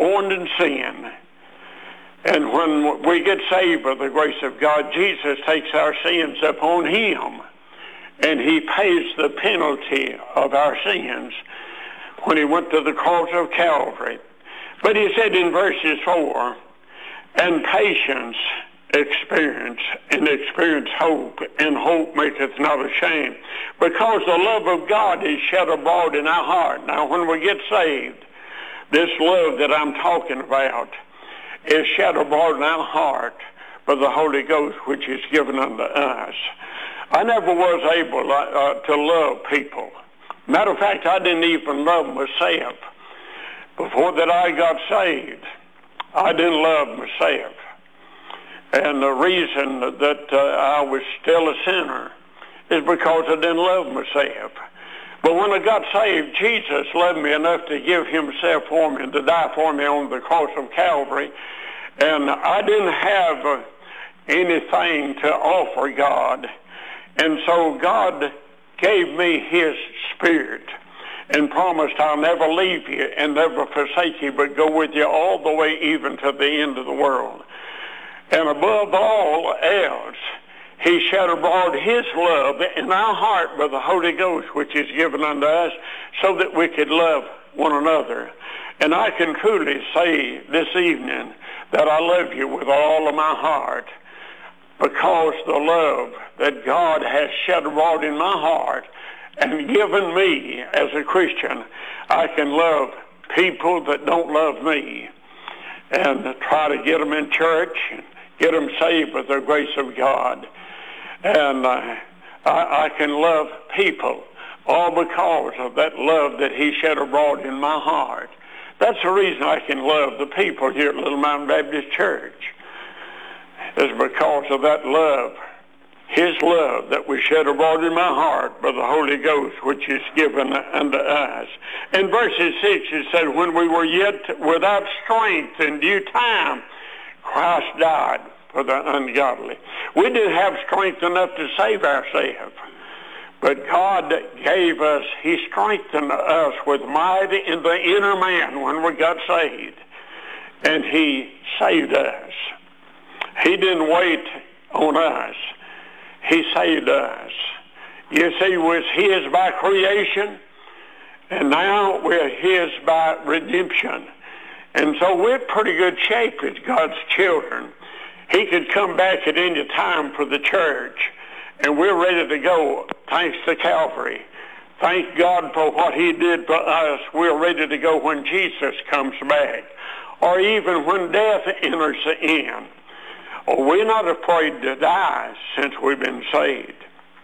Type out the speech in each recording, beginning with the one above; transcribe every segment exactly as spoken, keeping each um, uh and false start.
born in sin. And when we get saved by the grace of God, Jesus takes our sins upon him, and he pays the penalty of our sins when he went to the cross of Calvary. But he said in verses four, and patience experience, and experience hope, and hope maketh not ashamed, because the love of God is shed abroad in our heart. Now, when we get saved, this love that I'm talking about is shed abroad in our heart by the Holy Ghost, which is given unto us. I never was able uh, to love people. Matter of fact, I didn't even love myself. Before that I got saved, I didn't love myself. And the reason that uh, I was still a sinner is because I didn't love myself. But when I got saved, Jesus loved me enough to give himself for me and to die for me on the cross of Calvary. And I didn't have uh, anything to offer God. And so God gave me his Spirit and promised, I'll never leave you and never forsake you, but go with you all the way even to the end of the world. And above all else, he shed abroad his love in our heart by the Holy Ghost, which is given unto us, so that we could love one another. And I can truly say this evening that I love you with all of my heart, because the love that God has shed abroad in my heart and given me as a Christian, I can love people that don't love me and try to get them in church and get them saved with the grace of God. And uh, I, I can love people all because of that love that he shed abroad in my heart. That's the reason I can love the people here at Little Mountain Baptist Church, is because of that love, his love that was shed abroad in my heart by the Holy Ghost, which is given unto us. In verses six, it said, when we were yet without strength, in due time, Christ died for the ungodly. We didn't have strength enough to save ourselves, but God gave us, he strengthened us with might in the inner man when we got saved, and he saved us. He didn't wait on us. He saved us. You see, we was his by creation, and now we're his by redemption. And so we're in pretty good shape as God's children. He could come back at any time for the church, and we're ready to go, thanks to Calvary. Thank God for what he did for us. We're ready to go when Jesus comes back, or even when death enters in. Oh, we're not afraid to die since we've been saved,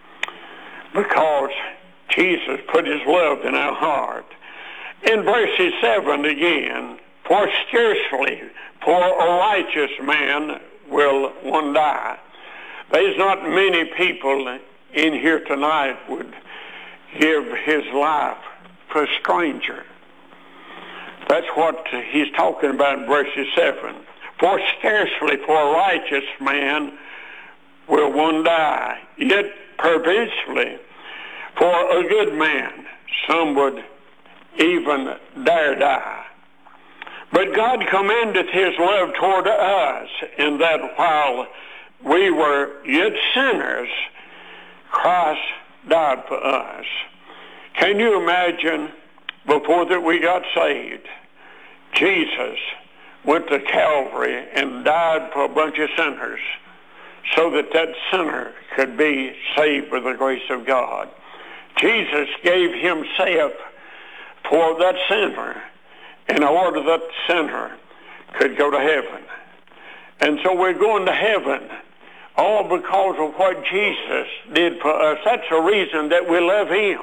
because Jesus put his love in our heart. In verses seven again, for scarcely for a righteous man will one die. There's not many people in here tonight would give his life for a stranger. That's what he's talking about in verses seven. For scarcely for a righteous man will one die, yet perversely for a good man some would even dare die. But God commendeth his love toward us, in that while we were yet sinners, Christ died for us. Can you imagine, before that we got saved, Jesus went to Calvary and died for a bunch of sinners so that that sinner could be saved by the grace of God. Jesus gave himself for that sinner in order that sinner could go to heaven. And so we're going to heaven all because of what Jesus did for us. That's the reason that we love him.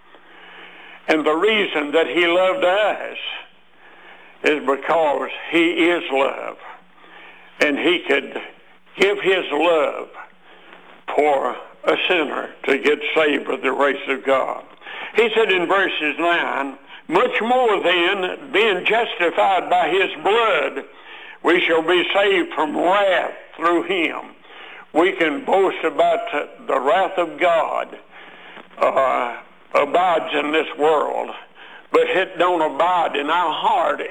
And the reason that he loved us is because he is love. And he could give his love for a sinner to get saved by the grace of God. He said in verses nine, much more then, being justified by his blood, we shall be saved from wrath through him. We can boast about the wrath of God uh, abides in this world, but it don't abide in our heart